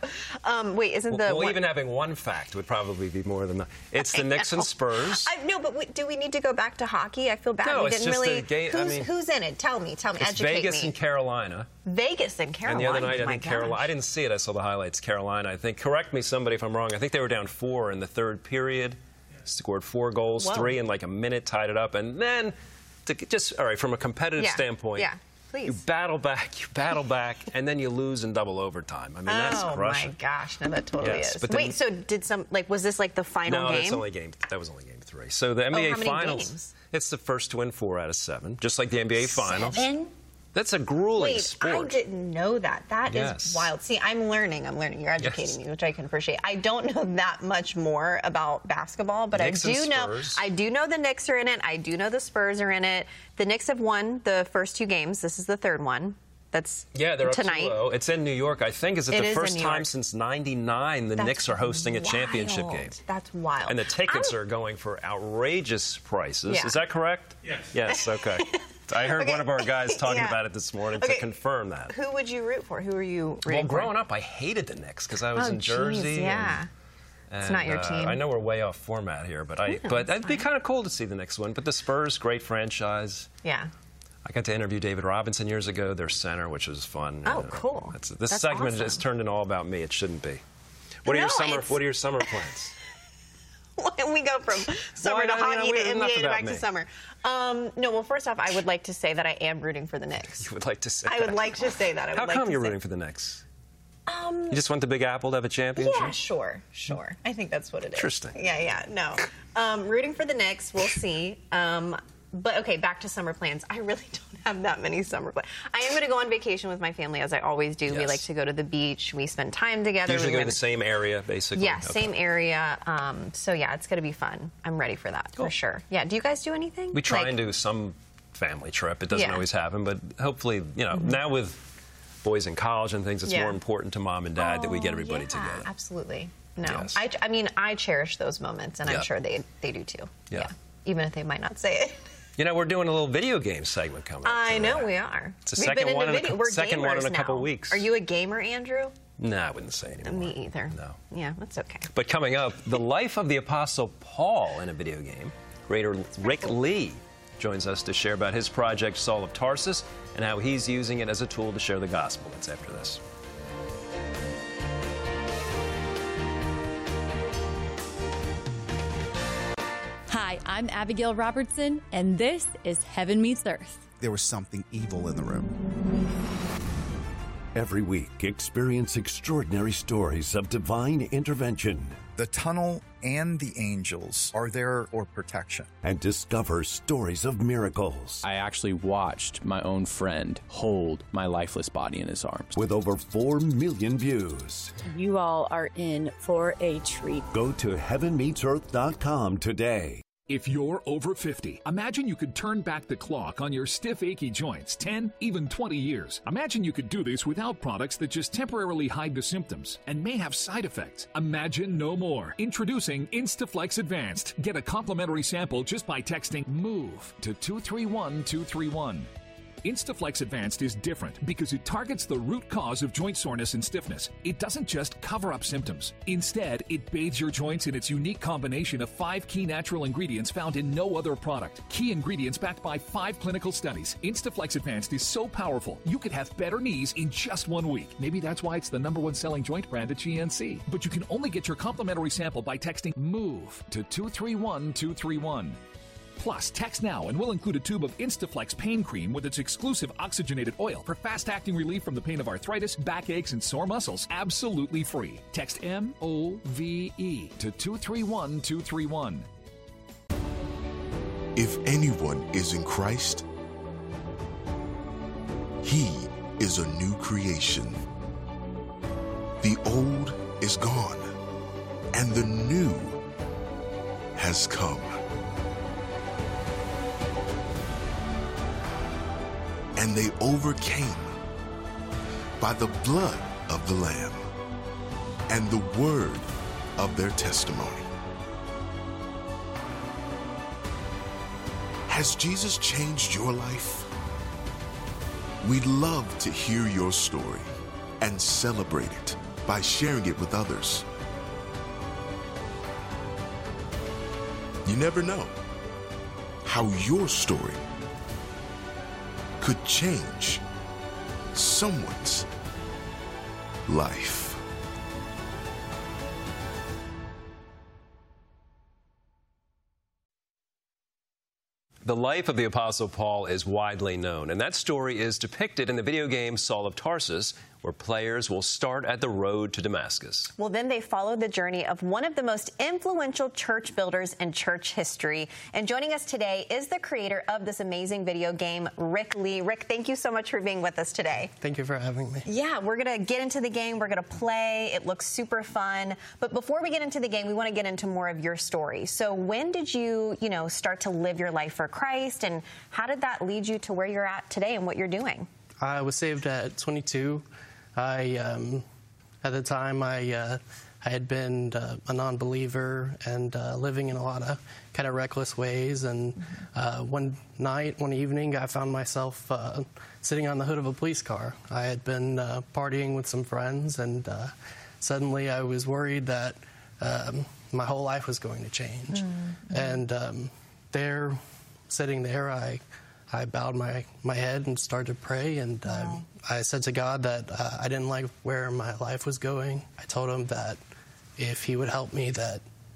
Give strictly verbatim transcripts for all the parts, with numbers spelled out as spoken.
Um, wait, isn't the... Well, one... even having one fact would probably be more than that. It's the Knicks and Spurs. I, no, but we, do we need to go back to hockey? I feel bad. No, we it's didn't just really... a game. Who's, I mean, who's in it? Tell me. Tell me. It's Educate Vegas me. and Carolina. Vegas and Carolina. And the other night, I My think Carolina... gosh. I didn't see it. I saw the highlights. Carolina, I think. Correct me, somebody, if I'm wrong. I think they were down four in the third period. Scored four goals, Whoa. three in like a minute, tied it up. And then, to just, all right, from a competitive Yeah. standpoint... Yeah. Please. You battle back, you battle back, and then you lose in double overtime. I mean, that's oh crushing. my gosh, no, that totally Yes, is. but Wait, then- so did some like was this like the final no, game? that's only game. That was only game three. So the N B A Oh, how many Finals. games? It's the first to win four out of seven, just like the N B A Finals. Seven? That's a grueling Wait, sport. I didn't know that. That Yes. is wild. See, I'm learning. I'm learning. You're educating Yes. me, which I can appreciate. I don't know that much more about basketball, but Knicks I and do know. Spurs. I do know the Knicks are in it. I do know the Spurs are in it. The Knicks have won the first two games. This is the third one. That's Yeah, they're tonight. up two oh. It's in New York. I think is it, It the is in first New time York. since ninety-nine the That's Knicks are hosting a wild. championship game. That's wild. And the tickets I'm- are going for outrageous prices. Yeah. Is that correct? Yes. Yes, okay. I heard Okay. one of our guys talking Yeah. about it this morning Okay. to confirm that. Who would you root for? Who are you rooting Well, for? growing up, I hated the Knicks because I was Oh, in Jersey. geez, yeah. and, It's not your uh, team. I know we're way off format here, but I. No, but it's it'd be fine. kind of cool to see the Knicks win. But the Spurs, great franchise. Yeah. I got to interview David Robinson years ago, their center, which was fun. Oh, Uh, cool. That's, this That's segment awesome. has turned into all about me. It shouldn't be. What are No, your summer? it's- What are your summer plans? we go from summer Well, to I know, hockey you know, to N B enough A to about back me. to summer. Um, no, well, first off, I would like to say that I am rooting for the Knicks. You would like to say. I would that. like to say that. I would How like come to you're say. rooting for the Knicks? Um, You just want the Big Apple to have a championship? yeah, sure, sure. I think that's what it is. Interesting. Yeah, yeah, no. Um, rooting for the Knicks, we'll see. Um, but, okay, back to summer plans. I really don't have that many summer plans. I am going to go on vacation with my family, as I always do. We Yes. like to go to the beach. We spend time together. Usually We go to went- the same area, basically. Yeah, Okay. same area. Um, so, yeah, it's going to be fun. I'm ready for that, Cool. for sure. Yeah, do you guys do anything? We try Like- and do some family trip. It doesn't Yeah. always happen, but hopefully, you know, now with boys in college and things, it's Yeah. more important to mom and dad that we get Oh, everybody yeah, together. Absolutely. No. Yes. I, I mean, I cherish those moments, and Yeah. I'm sure they, they do too. Yeah. Even if they might not say it. You know, we're doing a little video game segment coming up. I today. know we are. It's the We've second been one into in a video. cou- We're second one in gamers a couple now. weeks. Are you a gamer, Andrew? No, I wouldn't say anymore. Me either. No. Yeah, that's okay. But coming up, the life of the Apostle Paul in a video game. Greater Rick Lee joins us to share about his project, Saul of Tarsus, and how he's using it as a tool to share the gospel. It's after this. Hi, I'm Abigail Robertson, and this is Heaven Meets Earth. There was something evil in the room. Every week, experience extraordinary stories of divine intervention The tunnel and the angels are there for protection. and discover stories of miracles. I actually watched my own friend hold my lifeless body in his arms. With over four million views. You all are in for a treat. Go to heaven meets earth dot com today. If you're over fifty, imagine you could turn back the clock on your stiff, achy joints ten, even twenty years. Imagine you could do this without products that just temporarily hide the symptoms and may have side effects. Imagine no more. Introducing Instaflex Advanced. Get a complimentary sample just by texting MOVE to two three one two three one. Instaflex Advanced is different because it targets the root cause of joint soreness and stiffness. It doesn't just cover up symptoms. Instead, it bathes your joints in its unique combination of five key natural ingredients found in no other product. Key ingredients backed by five clinical studies. Instaflex Advanced is so powerful, you could have better knees in just one week. Maybe that's why it's the number one selling joint brand at G N C. But you can only get your complimentary sample by texting MOVE to two three one two three one. Plus, text now and we'll include a tube of Instaflex pain cream with its exclusive oxygenated oil for fast-acting relief from the pain of arthritis, backaches, and sore muscles. Absolutely free. Text M O V E to two three one two three one. If anyone is in Christ, he is a new creation. The old is gone, and the new has come. And they overcame by the blood of the Lamb and the word of their testimony. Has Jesus changed your life? We'd love to hear your story and celebrate it by sharing it with others. You never know how your story could change someone's life. The life of the Apostle Paul is widely known, and that story is depicted in the video game Saul of Tarsus, where players will start at the road to Damascus. Well, then they follow the journey of one of the most influential church builders in church history. And joining us today is the creator of this amazing video game, Rick Lee. Rick, thank you so much for being with us today. Thank you for having me. Yeah, we're going to get into the game. We're going to play. It looks super fun. But before we get into the game, we want to get into more of your story. So when did you, you know, start to live your life for Christ, and how did that lead you to where you're at today and what you're doing? I was saved at twenty-two. I, um, at the time, I, uh, I had been uh, a non-believer and uh, living in a lot of kind of reckless ways. And uh, one night, one evening, I found myself uh, sitting on the hood of a police car. I had been uh, partying with some friends, and uh, suddenly I was worried that um, my whole life was going to change. Mm-hmm. And um, there, sitting there, I I bowed my, my head and started to pray, and wow. um, I said to God that uh, I didn't like where my life was going. I told him that if he would help me, that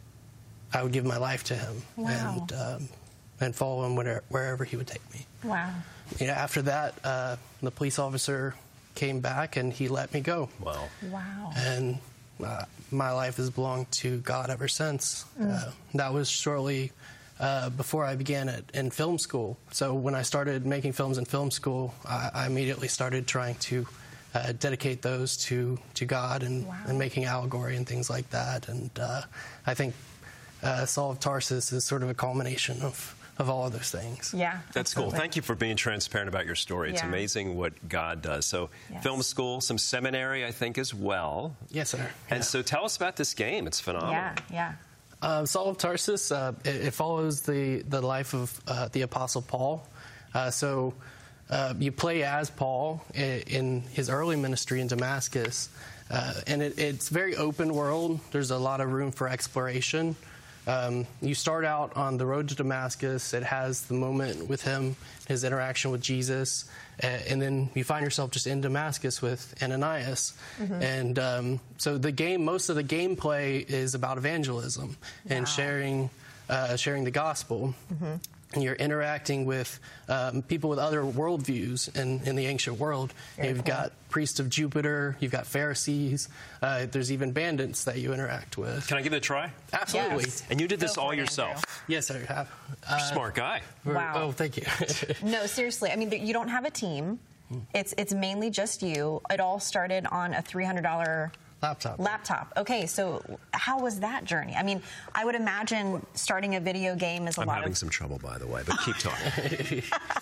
I would give my life to him. Wow. and um, and follow him wherever, wherever he would take me. Wow. You know, after that, uh, the police officer came back and he let me go. Wow. Wow. And uh, my life has belonged to God ever since. Mm. Uh, that was shortly Uh, before I began it in film school. So when I started making films in film school, I, I immediately started trying to uh, dedicate those to, to God and, wow. and making allegory and things like that. And uh, I think uh, Saul of Tarsus is sort of a culmination of, of all of those things. Yeah, that's absolutely cool. Thank you for being transparent about your story. It's yeah. amazing what God does. So yes. film school, some seminary, I think, as well. Yes, sir. And yeah. so tell us about this game. It's phenomenal. Yeah, yeah. Uh, Saul of Tarsus, uh, it, it follows the, the life of uh, the Apostle Paul. Uh, so uh, you play as Paul in, in his early ministry in Damascus, uh, and it, it's very open world. There's a lot of room for exploration. Um, you start out on the road to Damascus. It has the moment with him, his interaction with Jesus, uh, and then you find yourself just in Damascus with Ananias. Mm-hmm. And um, so the game, most of the gameplay is about evangelism and wow. sharing, uh, sharing the gospel. Mm-hmm. And you're interacting with um, people with other worldviews in, in the ancient world. Very you've cool. got priests of Jupiter, you've got Pharisees, uh, there's even bandits that you interact with. Can I give it a try? Absolutely. Yes. And you did this Go all it, yourself? Andrew. Yes, I have. Uh, Smart guy. Wow. Oh, thank you. No, seriously. I mean, you don't have a team. It's, it's mainly just you. It all started on a three hundred dollar Laptop. Laptop. Okay, so how was that journey? I mean, I would imagine starting a video game is a I'm lot having of... some trouble, by the way, but keep talking.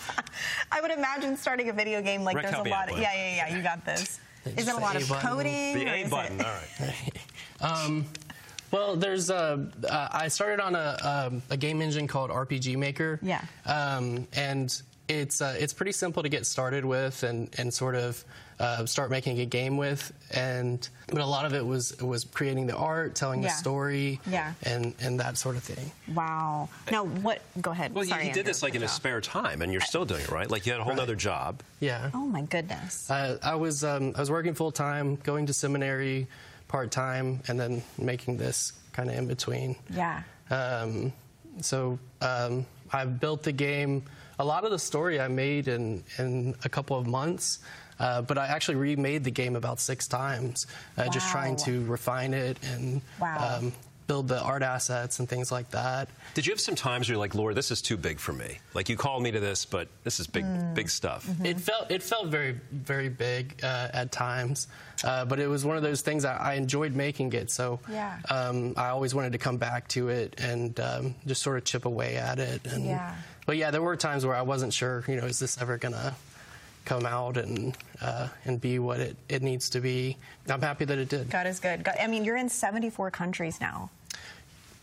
I would imagine starting a video game like Rick, there's a lot of... Yeah, yeah, yeah, you got this. Is it a lot of coding? The A button, it... all right. um, well, there's a... Uh, I started on a, um, a game engine called R P G Maker. Yeah. Um, and it's uh, it's pretty simple to get started with and, and sort of uh, start making a game with. And but a lot of it was was creating the art, telling yeah. the story, yeah. and, and that sort of thing. Wow. Now, what... Go ahead. Well, Sorry, you did Andrew, this like in job. his spare time, and you're still doing it, right? Like you had a whole right. other job. Yeah. Oh, my goodness. Uh, I was um, I was working full time, going to seminary part time, and then making this kind of in between. Yeah. Um, so um, I built the game. A lot of the story I made in, in a couple of months, uh, but I actually remade the game about six times, uh, wow. just trying to refine it and wow. um, build the art assets and things like that. Did you have some times where you're like, Lord, this is too big for me? Like you called me to this, but this is big, mm. big stuff. Mm-hmm. It felt it felt very, very big uh, at times, uh, but it was one of those things I, I enjoyed making it. So yeah. um, I always wanted to come back to it and um, just sort of chip away at it. And, yeah. But yeah, there were times where I wasn't sure, you know, is this ever gonna come out and uh, and be what it, it needs to be. I'm happy that it did. God is good. God, I mean, you're in seventy-four countries now.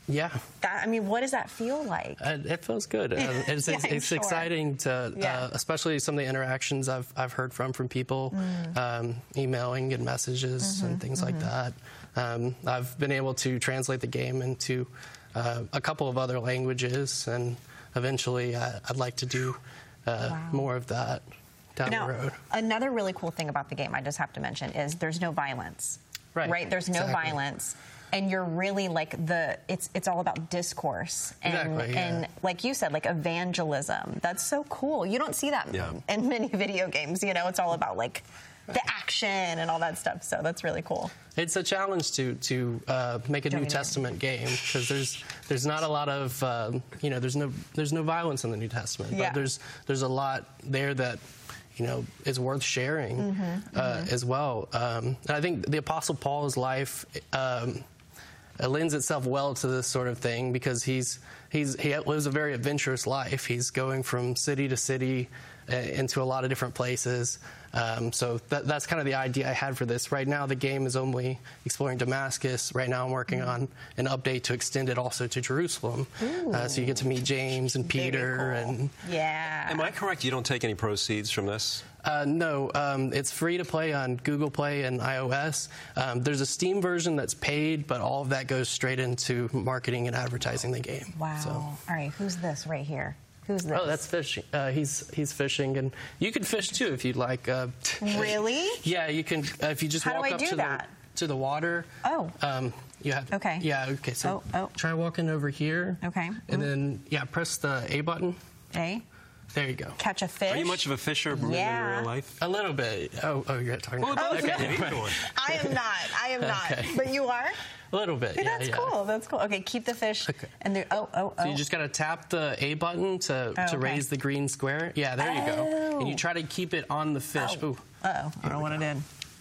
Yeah. That, I mean, what does that feel like? Uh, it feels good. Uh, it's Yeah, it's, I'm it's sure. exciting to, Yeah. uh, especially some of the interactions I've I've heard from from people, Mm. um, emailing and messages Mm-hmm, and things like that. Um, I've been able to translate the game into uh, a couple of other languages, and eventually I, I'd like to do uh, Wow. more of that down Now, the road. another really cool thing about the game, I just have to mention, is there's no violence. Right. Right? There's no Exactly. violence. And you're really like the, it's it's all about discourse. And, Exactly, yeah. and like you said, like evangelism. That's so cool. You don't see that Yeah. in many video games. You know, it's all about like the action and all that stuff. So that's really cool. It's a challenge to to uh, make a Don't New even- Testament game because there's there's not a lot of um, you know there's no there's no violence in the New Testament, Yeah. but there's there's a lot there that you know is worth sharing Mm-hmm, uh, as well. Um, and I think the Apostle Paul's life um, it lends itself well to this sort of thing because he's he's he lives a very adventurous life. He's going from city to city uh, into a lot of different places. Um, so that, that's kind of the idea I had for this. Right now, the game is only exploring Damascus. Right now, I'm working on an update to extend it also to Jerusalem. Uh, so you get to meet James and Very Peter. cool. And Yeah. Am I correct? You don't take any proceeds from this? uh, no, um, it's free to play on Google Play and iOS. Um, there's a Steam version that's paid, but all of that goes straight into marketing and advertising the game. Wow. So. All right. Who's this right here? Who's this? Oh, that's fishing. Uh, he's he's fishing, and you can fish too if you'd like. Uh, Really? Yeah, you can. Uh, if you just How do walk I up do to that? the to the water. Oh. Um, you have. Okay. Yeah. Okay. So Oh, oh. try walking over here. Okay. And then yeah, press the A button. A. There you go. Catch a fish. Are you much of a fisher Yeah. in real life? A little bit. Oh, oh, you're talking. Well, about okay. okay. Either one. I am not. I am not. Okay. But you are? A little bit. Hey, yeah, that's yeah. cool. That's cool. Okay, keep the fish. Okay. And there. Oh, oh, oh. So you just gotta tap the A button to, Oh, to okay. raise the green square. Yeah, there you go. And you try to keep it on the fish. Oh. Ooh. Uh-oh. I don't know what I did.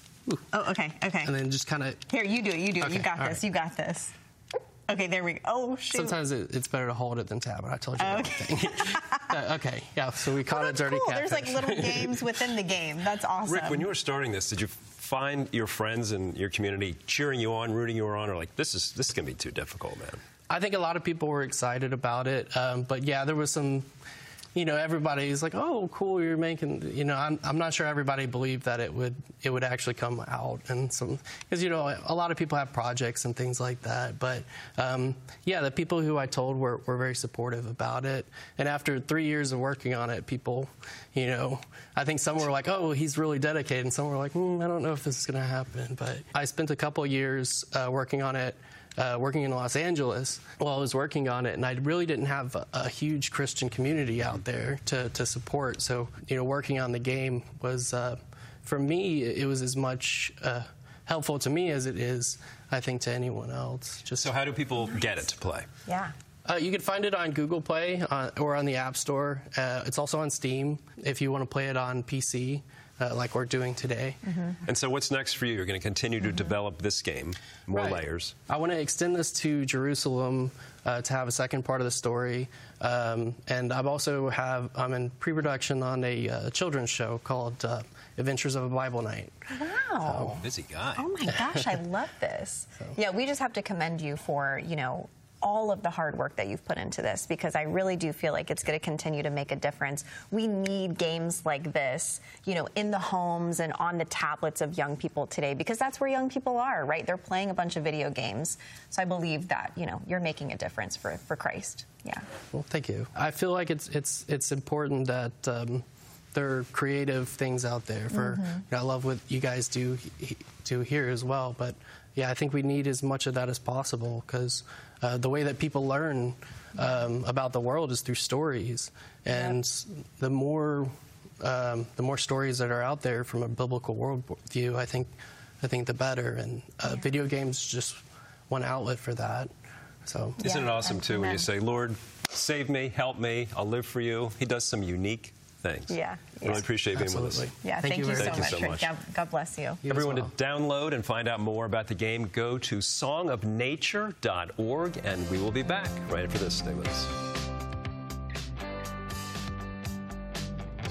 Oh, okay, okay. And then just kind of. Here, you do it. You do it. Okay, You got all this. right. You got this. Okay, there we go. Oh, shoot. Sometimes it, it's better to hold it than tap it. I told you Oh, that okay. one thing. Uh, okay, yeah. So we caught Well, a that's dirty cool. catfish. There's like little games within the game. That's awesome. Rick, when you were starting this, did you find your friends and your community cheering you on, rooting you on, or like, this is this is going to be too difficult, man? I think a lot of people were excited about it, um, but yeah, there was some. You know, everybody's like, "Oh, cool! You're making." You know, I'm I'm not sure everybody believed that it would it would actually come out, and some because you know a lot of people have projects and things like that. But um, yeah, the people who I told were were very supportive about it. And after three years of working on it, people, you know, I think some were like, "Oh, he's really dedicated," and some were like, mm, "I don't know if this is going to happen." But I spent a couple years uh, working on it. Uh, working in Los Angeles while I was working on it, and I really didn't have a, a huge Christian community out there to, to support. So, you know, working on the game was, uh, for me, it was as much uh, helpful to me as it is, I think, to anyone else. Just So how do people get it to play? Yeah. uh, you can find it on Google Play uh, or on the App Store. Uh, it's also on Steam if you want to play it on P C. Uh, like we're doing today. And so what's next for you? You're going to continue to develop this game, more Right. layers. I want to extend this to Jerusalem uh, to have a second part of the story, um, and I've also have I'm in pre-production on a uh, children's show called uh, Adventures of a Bible Night. Wow. Busy guy. Oh my gosh, I love this. Yeah, we just have to commend you for, you know, all of the hard work that you've put into this, because I really do feel like it's going to continue to make a difference. We need games like this, you know, in the homes and on the tablets of young people today, because that's where young people are, right? They're playing a bunch of video games. So I believe that, you know, you're making a difference for, for Christ. Yeah. Well, thank you. I feel like it's it's it's important that um, there are creative things out there. For Mm-hmm. you know, I love what you guys do do here as well, but yeah, I think we need as much of that as possible, because uh, the way that people learn um, about the world is through stories, and yep. the more um, the more stories that are out there from a biblical worldview, I think I think the better. And uh, yeah. video games just one outlet for that. So isn't yeah, it awesome too amen. when you say, "Lord, save me, help me, I'll live for you"? He does some unique things. Yeah. Really yeah. appreciate being Absolutely. with us. Yeah, thank, thank, you, you, very so thank much, you so Rick. much. God, God bless you. You Everyone well. to download and find out more about the game, go to song of nature dot org, and we will be back right after this. Stay with us. I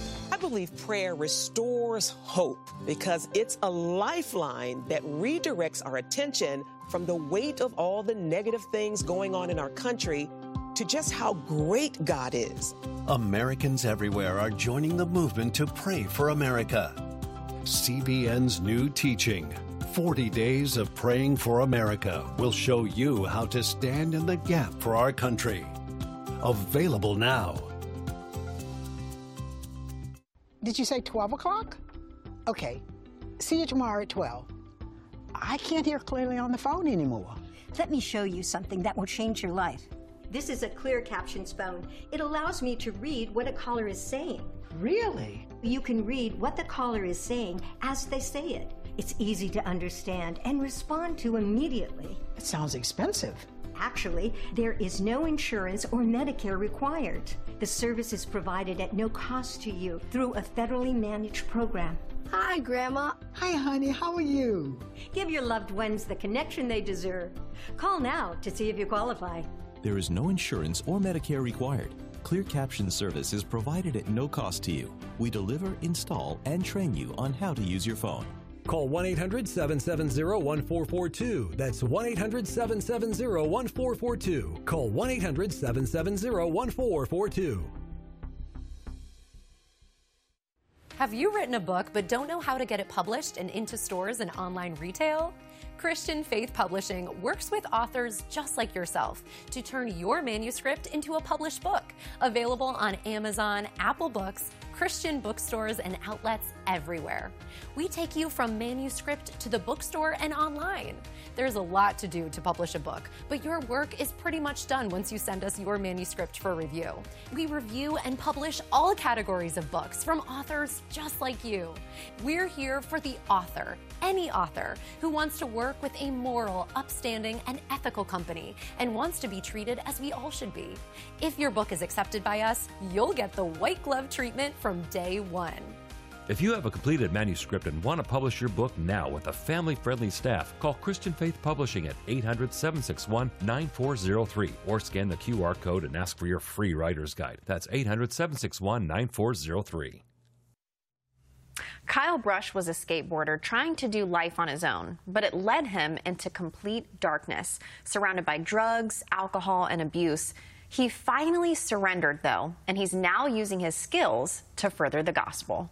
believe prayer restores hope because it's a lifeline that redirects our attention from the weight of all the negative things going on in our country to just how great God is. Americans everywhere are joining the movement to pray for America. C B N's new teaching, forty days of Praying for America, will show you how to stand in the gap for our country. Available now. Did you say twelve o'clock? Okay. See you tomorrow at twelve. I can't hear clearly on the phone anymore. Let me show you something that will change your life. This is a Clear Captions phone. It allows me to read what a caller is saying. Really? You can read what the caller is saying as they say it. It's easy to understand and respond to immediately. It sounds expensive. Actually, there is no insurance or Medicare required. The service is provided at no cost to you through a federally managed program. Hi, Grandma. Hi, honey. How are you? Give your loved ones the connection they deserve. Call now to see if you qualify. There is no insurance or Medicare required. Clear Caption service is provided at no cost to you. We deliver, install, and train you on how to use your phone. Call one eight hundred, seven seven zero, one four four two. That's one eight hundred, seven seven zero, one four four two. Call one eight hundred, seven seven zero, one four four two. Have you written a book but don't know how to get it published and into stores and online retail? Christian Faith Publishing works with authors just like yourself to turn your manuscript into a published book, available on Amazon, Apple Books, Christian bookstores, and outlets everywhere. We take you from manuscript to the bookstore and online. There's a lot to do to publish a book, but your work is pretty much done once you send us your manuscript for review. We review and publish all categories of books from authors just like you. We're here for the author, any author, who wants to work with a moral, upstanding, and ethical company and wants to be treated as we all should be. If your book is accepted by us, you'll get the white glove treatment from day one. If you have a completed manuscript and want to publish your book now with a family-friendly staff, call Christian Faith Publishing at eight hundred, seven six one, nine four zero three or scan the Q R code and ask for your free writer's guide. That's eight hundred, seven six one, nine four zero three. Kyle Brush was a skateboarder trying to do life on his own, but it led him into complete darkness, surrounded by drugs, alcohol, and abuse. He finally surrendered, though, and he's now using his skills to further the gospel.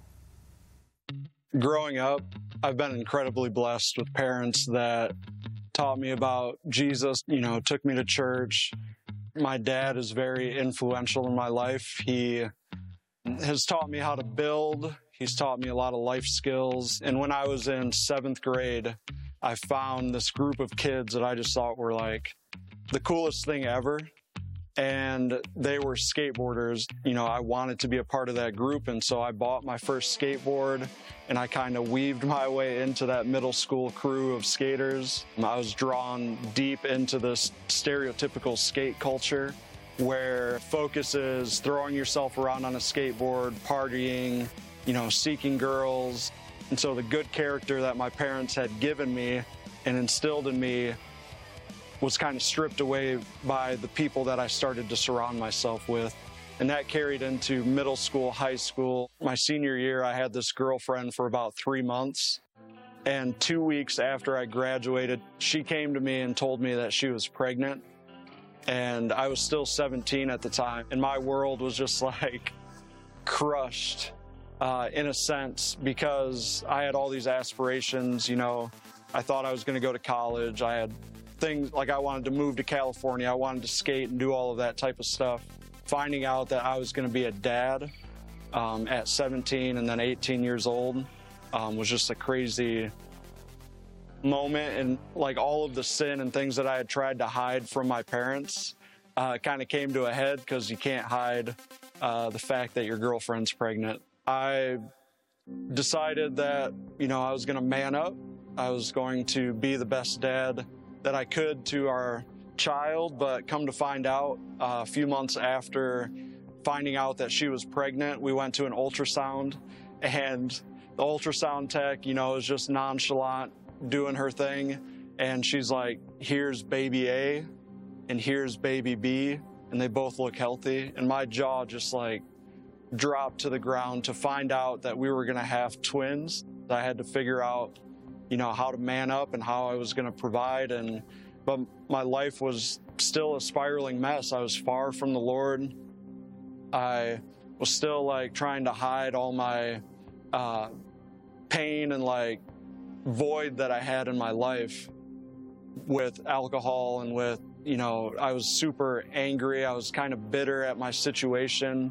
Growing up, I've been incredibly blessed with parents that taught me about Jesus, you know, took me to church. My dad is very influential in my life. He has taught me how to build. He's taught me a lot of life skills. And when I was in seventh grade, I found this group of kids that I just thought were like the coolest thing ever. And they were skateboarders. You know, I wanted to be a part of that group. And so I bought my first skateboard and I kind of weaved my way into that middle school crew of skaters. I was drawn deep into this stereotypical skate culture where focus is throwing yourself around on a skateboard, partying, you know, seeking girls. And so the good character that my parents had given me and instilled in me was kind of stripped away by the people that I started to surround myself with. And that carried into middle school, high school. My senior year, I had this girlfriend for about three months. And two weeks after I graduated, she came to me and told me that she was pregnant. And I was still seventeen at the time. And my world was just like crushed uh, in a sense because I had all these aspirations. You know, I thought I was going to go to college. I had things like I wanted to move to California. I wanted to skate and do all of that type of stuff. Finding out that I was going to be a dad um, at seventeen and then eighteen years old um, was just a crazy moment. And like all of the sin and things that I had tried to hide from my parents uh, kind of came to a head because you can't hide uh, the fact that your girlfriend's pregnant. I decided that, you know, I was going to man up. I was going to be the best dad that I could to our child, but come to find out uh, a few months after finding out that she was pregnant, we went to an ultrasound, and the ultrasound tech, you know, is just nonchalant, doing her thing, and she's like, here's baby A, and here's baby B, and they both look healthy, and my jaw just like dropped to the ground to find out that we were going to have twins. I had to figure out, you know, how to man up and how I was going to provide. And but my life was still a spiraling mess. I was far from the Lord. I was still like trying to hide all my uh, pain and like void that I had in my life with alcohol and with, you know, I was super angry. I was kind of bitter at my situation,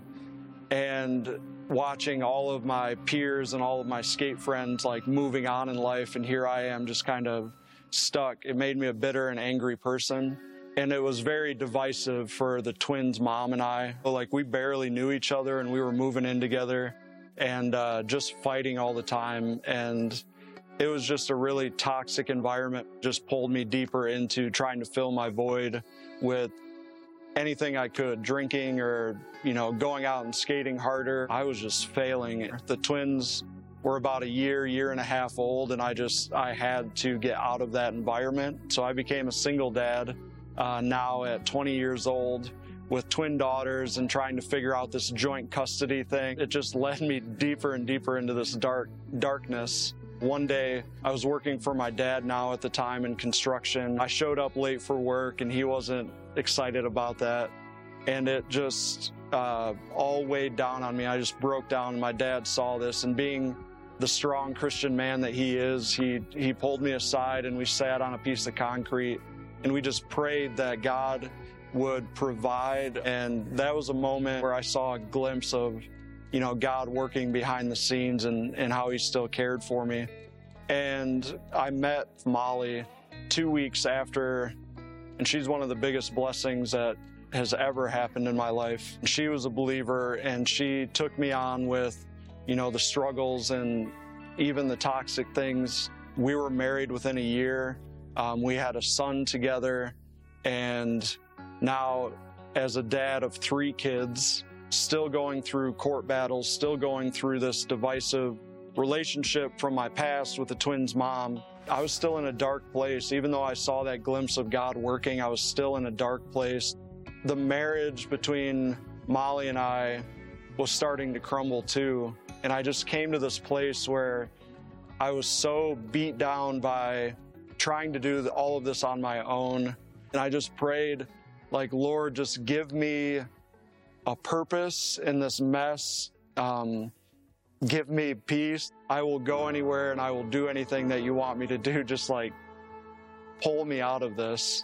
and watching all of my peers and all of my skate friends like moving on in life, and here I am just kind of stuck. It made me a bitter and angry person, and it was very divisive for the twins' mom and I. Like, we barely knew each other, and we were moving in together and uh, just fighting all the time, and it was just a really toxic environment. Just pulled me deeper into trying to fill my void with anything I could, drinking or, you know, going out and skating harder. I was just failing. The twins were about a year, year and a half old, and I just, I had to get out of that environment. So I became a single dad uh, now at twenty years old with twin daughters and trying to figure out this joint custody thing. It just led me deeper and deeper into this dark darkness. One day, I was working for my dad now at the time in construction. I showed up late for work, and he wasn't excited about that. And it just uh, all weighed down on me. I just broke down, and my dad saw this. And being the strong Christian man that he is, he, he pulled me aside, and we sat on a piece of concrete, and we just prayed that God would provide. And that was a moment where I saw a glimpse of, you know, God working behind the scenes and, and how he still cared for me. And I met Molly two weeks after, and she's one of the biggest blessings that has ever happened in my life. She was a believer, and she took me on with, you know, the struggles and even the toxic things. We were married within a year. Um, we had a son together, and now as a dad of three kids, still going through court battles, still going through this divisive relationship from my past with the twins' mom. I was still in a dark place. Even though I saw that glimpse of God working, I was still in a dark place. The marriage between Molly and I was starting to crumble too. And I just came to this place where I was so beat down by trying to do all of this on my own. And I just prayed, like, Lord, just give me a purpose in this mess. Um, give me peace. I will go anywhere and I will do anything that you want me to do. Just like pull me out of this.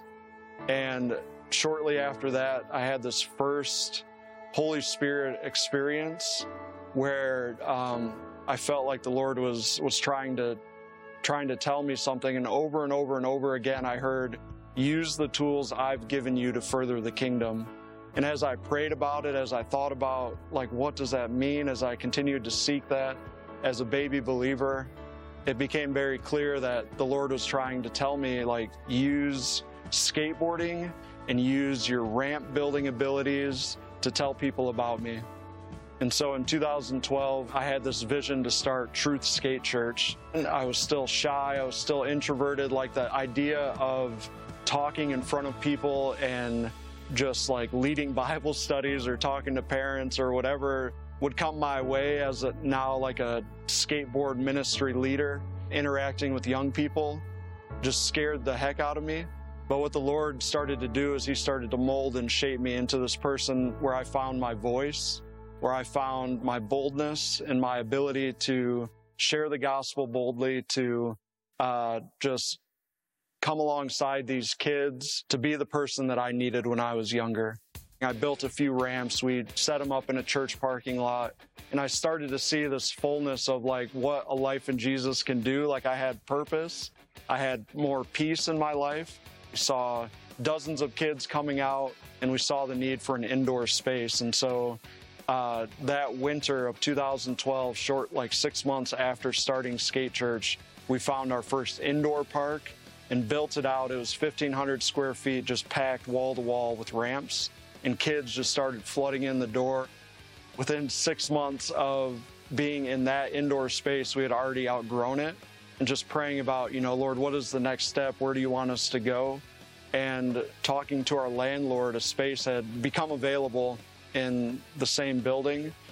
And shortly after that, I had this first Holy Spirit experience where um, I felt like the Lord was was trying to trying to tell me something. And over and over and over again, I heard, use the tools I've given you to further the kingdom. And as I prayed about it, as I thought about, like, what does that mean, as I continued to seek that as a baby believer, it became very clear that the Lord was trying to tell me, like, use skateboarding and use your ramp building abilities to tell people about me. And so in two thousand twelve, I had this vision to start Truth Skate Church. And I was still shy, I was still introverted, like the idea of talking in front of people and just like leading Bible studies or talking to parents or whatever would come my way as a, now like a skateboard ministry leader, interacting with young people, just scared the heck out of me. But what the Lord started to do is he started to mold and shape me into this person where I found my voice, where I found my boldness and my ability to share the gospel boldly, to uh, just come alongside these kids, to be the person that I needed when I was younger. I built a few ramps. We set them up in a church parking lot. And I started to see this fullness of like what a life in Jesus can do. Like I had purpose. I had more peace in my life. We saw dozens of kids coming out, and we saw the need for an indoor space. And so uh, that winter of two thousand twelve, short like six months after starting Skate Church, we found our first indoor park and built it out. It was fifteen hundred square feet, just packed wall to wall with ramps, and kids just started flooding in the door. Within six months of being in that indoor space, we had already outgrown it, and just praying about, you know, Lord, what is the next step? Where do you want us to go? And talking to our landlord, a space had become available in the same building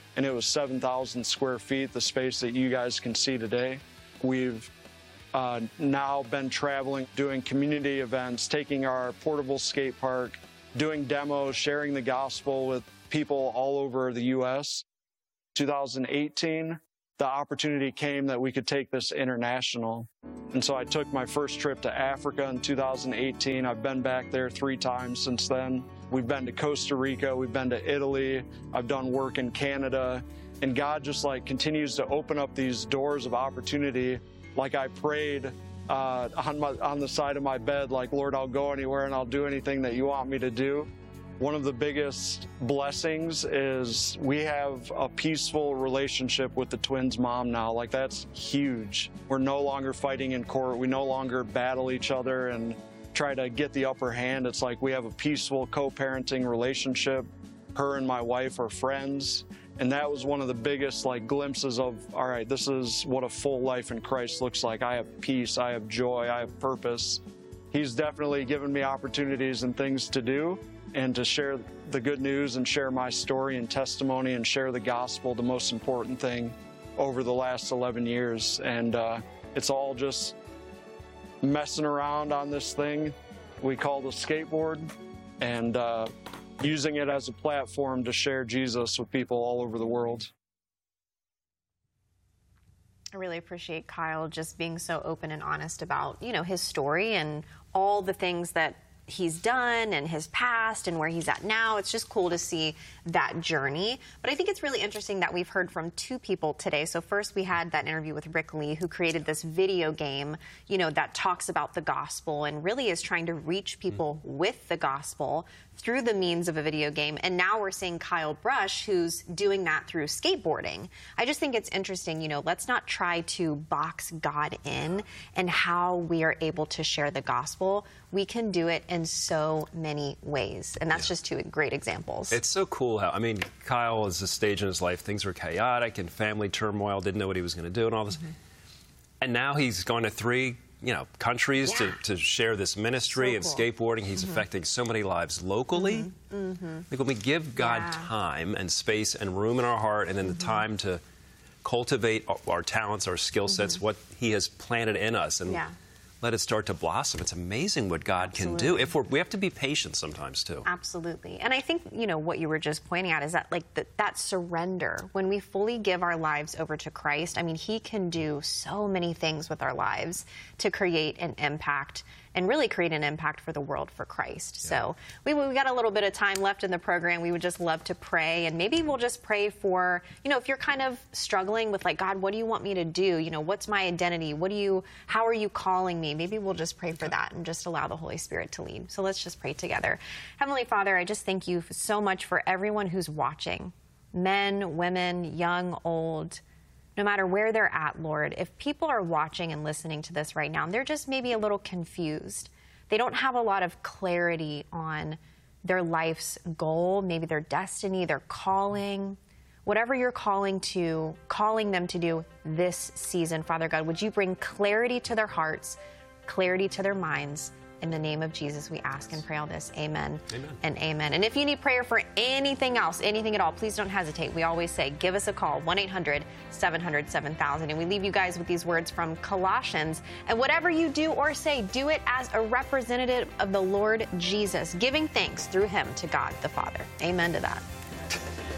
and it was seven thousand square feet, the space that you guys can see today. We've uh, now been traveling, doing community events, taking our portable skate park, doing demos, sharing the gospel with people all over the U S two thousand eighteen, the opportunity came that we could take this international. And so I took my first trip to Africa in two thousand eighteen. I've been back there three times since then. We've been to Costa Rica, we've been to Italy, I've done work in Canada, and God just like continues to open up these doors of opportunity. Like I prayed uh, on, my, on the side of my bed, like, Lord, I'll go anywhere and I'll do anything that you want me to do. One of the biggest blessings is we have a peaceful relationship with the twins' mom now. Like, that's huge. We're no longer fighting in court. We no longer battle each other and try to get the upper hand. It's like we have a peaceful co-parenting relationship. Her and my wife are friends. And that was one of the biggest like glimpses of, all right, this is what a full life in Christ looks like. I have peace, I have joy, I have purpose. He's definitely given me opportunities and things to do and to share the good news and share my story and testimony and share the gospel, the most important thing over the last eleven years. And uh, it's all just messing around on this thing we call the skateboard and uh, using it as a platform to share Jesus with people all over the world. I really appreciate Kyle just being so open and honest about, you know, his story and all the things that he's done and his past and where he's at now. It's just cool to see that journey. But I think it's really interesting that we've heard from two people today. So first we had that interview with Rick Lee, who created this video game, you know, that talks about the gospel and really is trying to reach people mm-hmm. with the gospel through the means of a video game. And now we're seeing Kyle Brush, who's doing that through skateboarding. I just think it's interesting, you know, let's not try to box God in and how we are able to share the gospel. We can do it in so many ways. And that's yeah. just two great examples. It's so cool how, I mean, Kyle is a stage in his life. Things were chaotic and family turmoil, didn't know what he was going to do and all this. Mm-hmm. And now he's going to three you know, countries yeah. to, to share this ministry so and cool. skateboarding. He's mm-hmm. affecting so many lives locally. Mm-hmm. Mm-hmm. Like when we give God yeah. time and space and room in our heart and then mm-hmm. the time to cultivate our talents, our skill sets, mm-hmm. what he has planted in us and yeah. let it start to blossom. It's amazing what God Absolutely. Can do. If we're, we have to be patient sometimes, too. Absolutely. And I think, you know, what you were just pointing out is that, like, the, that surrender, when we fully give our lives over to Christ, I mean, he can do so many things with our lives to create an impact and really create an impact for the world for Christ. Yeah. So we, we got a little bit of time left in the program. We would just love to pray, and maybe we'll just pray for, you know, if you're kind of struggling with like, God, what do you want me to do? You know, what's my identity? What do you, how are you calling me? Maybe we'll just pray for that and just allow the Holy Spirit to lead. So let's just pray together. Heavenly Father, I just thank you so much for everyone who's watching, men, women, young, old, no matter where they're at, Lord. If people are watching and listening to this right now, and they're just maybe a little confused, they don't have a lot of clarity on their life's goal, maybe their destiny, their calling, whatever you're calling to, calling them to do this season, Father God, would you bring clarity to their hearts, clarity to their minds? In the name of Jesus, we ask and pray all this. Amen, amen and amen. And if you need prayer for anything else, anything at all, please don't hesitate. We always say, give us a call, one eight hundred seven hundred seven thousand. And we leave you guys with these words from Colossians. And whatever you do or say, do it as a representative of the Lord Jesus, giving thanks through him to God the Father. Amen to that.